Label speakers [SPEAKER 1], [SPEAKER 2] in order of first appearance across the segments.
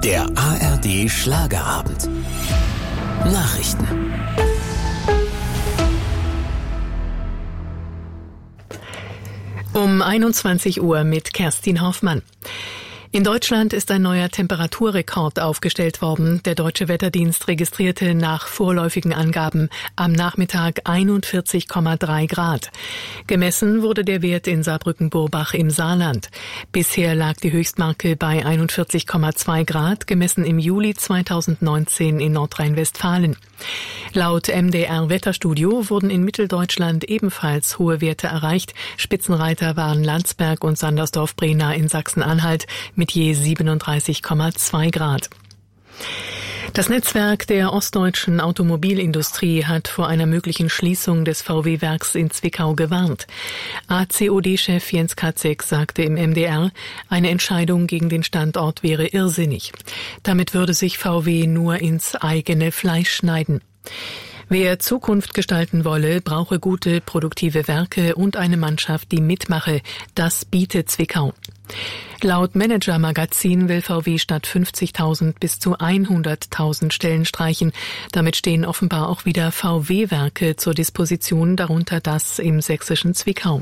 [SPEAKER 1] Der ARD Schlagerabend. Nachrichten.
[SPEAKER 2] Um 21 Uhr mit Kerstin Hoffmann. In Deutschland ist ein neuer Temperaturrekord aufgestellt worden. Der Deutsche Wetterdienst registrierte nach vorläufigen Angaben am Nachmittag 41,3 Grad. Gemessen wurde der Wert in Saarbrücken-Burbach im Saarland. Bisher lag die Höchstmarke bei 41,2 Grad, gemessen im Juli 2019 in Nordrhein-Westfalen. Laut MDR-Wetterstudio wurden in Mitteldeutschland ebenfalls hohe Werte erreicht. Spitzenreiter waren Landsberg und Sandersdorf-Brena in Sachsen-Anhalt mit je 37,2 Grad. Das Netzwerk der ostdeutschen Automobilindustrie hat vor einer möglichen Schließung des VW-Werks in Zwickau gewarnt. ACOD-Chef Jens Katzek sagte im MDR, eine Entscheidung gegen den Standort wäre irrsinnig. Damit würde sich VW nur ins eigene Fleisch schneiden. Wer Zukunft gestalten wolle, brauche gute, produktive Werke und eine Mannschaft, die mitmache. Das bietet Zwickau. Laut Manager Magazin will VW statt 50.000 bis zu 100.000 Stellen streichen. Damit stehen offenbar auch wieder VW-Werke zur Disposition, darunter das im sächsischen Zwickau.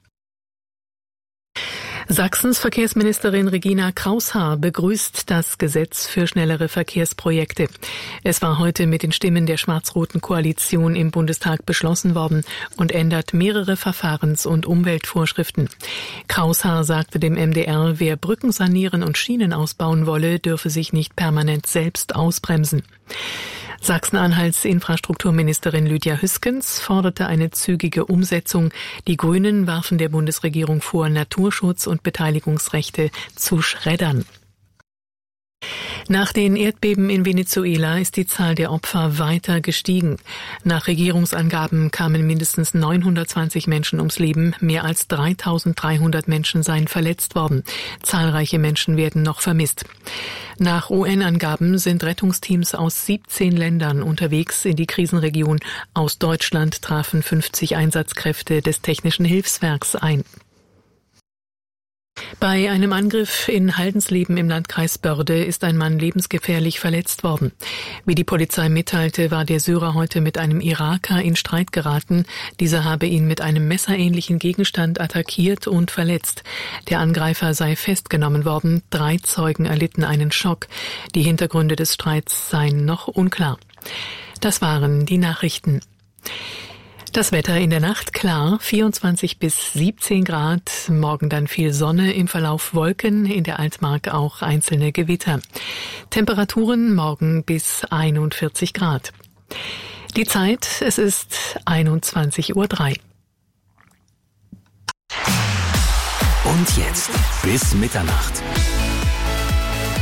[SPEAKER 2] Sachsens Verkehrsministerin Regina Kraushaar begrüßt das Gesetz für schnellere Verkehrsprojekte. Es war heute mit den Stimmen der schwarz-roten Koalition im Bundestag beschlossen worden und ändert mehrere Verfahrens- und Umweltvorschriften. Kraushaar sagte dem MDR, wer Brücken sanieren und Schienen ausbauen wolle, dürfe sich nicht permanent selbst ausbremsen. Sachsen-Anhalts Infrastrukturministerin Lydia Hüskens forderte eine zügige Umsetzung. Die Grünen warfen der Bundesregierung vor, Naturschutz und Beteiligungsrechte zu schreddern. Nach den Erdbeben in Venezuela ist die Zahl der Opfer weiter gestiegen. Nach Regierungsangaben kamen mindestens 920 Menschen ums Leben, mehr als 3.300 Menschen seien verletzt worden. Zahlreiche Menschen werden noch vermisst. Nach UN-Angaben sind Rettungsteams aus 17 Ländern unterwegs in die Krisenregion. Aus Deutschland trafen 50 Einsatzkräfte des Technischen Hilfswerks ein. Bei einem Angriff in Haldensleben im Landkreis Börde ist ein Mann lebensgefährlich verletzt worden. Wie die Polizei mitteilte, war der Syrer heute mit einem Iraker in Streit geraten. Dieser habe ihn mit einem messerähnlichen Gegenstand attackiert und verletzt. Der Angreifer sei festgenommen worden. 3 Zeugen erlitten einen Schock. Die Hintergründe des Streits seien noch unklar. Das waren die Nachrichten. Das Wetter in der Nacht klar, 24 bis 17 Grad, morgen dann viel Sonne, im Verlauf Wolken, in der Altmark auch einzelne Gewitter. Temperaturen morgen bis 41 Grad. Die Zeit, es ist 21:03 Uhr.
[SPEAKER 1] Und jetzt bis Mitternacht.